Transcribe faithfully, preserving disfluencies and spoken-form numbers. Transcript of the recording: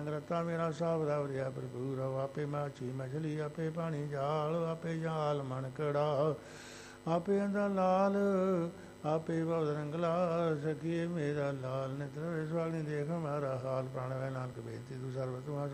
ਰਤਾ ਮੇਰਾ ਸਾਬ ਦਾ ਵਰਿਆ ਪ੍ਰਭੂ ਰਵ ਆਪੇ ਮਾਛੀ ਮਛਲੀ ਆਪੇ ਪਾਣੀ ਜਾਲ ਆਪੇ ਜਾਲ ਮਣ ਕੜਾ ਆਪੇ ਅੰਦਾ ਲਾਲ ਆਪੇ ਬਵ ਰੰਗਲਾ ਸਖੀਏ ਮੇਰਾ ਲਾਲ ਨਿਤਰ ਸਵਾਗਨੀ ਦੇਖ ਹਮਾਰਾ ਹਾਲ ਪ੍ਰਾਣ ਵੈ ਨਾਨਕ ਬੇਨਤੀ ਤੂੰ ਸਰਬ ਤੂੰ